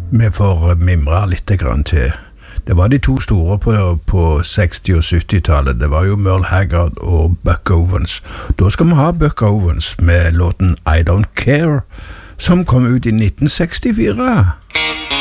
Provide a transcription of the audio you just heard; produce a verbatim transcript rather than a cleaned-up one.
Vi får mimre litt grann til. Det var de to store på, på seksti- og sytti-tallet. Det var jo Merle Haggard og Buck Owens. Da skal vi ha Buck Owens med låten I Don't Care, som kom ut i nitten sekstifire.